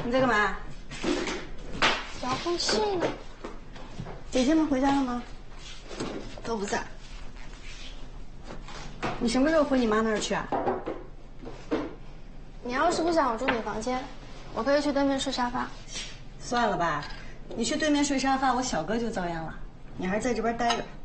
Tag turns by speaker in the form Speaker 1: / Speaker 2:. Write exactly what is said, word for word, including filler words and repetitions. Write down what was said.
Speaker 1: 你在干嘛？
Speaker 2: 遥控器呢？
Speaker 1: 姐姐们回家了吗？都不在。你什么时候回你妈那儿去啊？
Speaker 2: 你要是不想我住你房间，我可以去对面睡沙发。
Speaker 1: 算了吧，你去对面睡沙发，我小哥就遭殃了。你还是在这边待着。